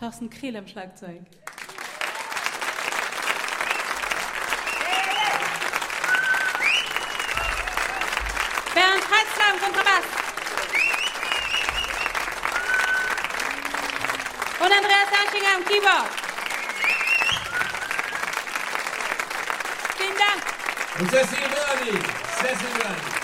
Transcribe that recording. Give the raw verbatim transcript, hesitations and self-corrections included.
Thorsten Krehl am Schlagzeug. Bernd Preisler am Kontrabass. Und Andreas Haschinger am Keyboard. Vielen Dank. Und Cecil Murray. Cecil Murray.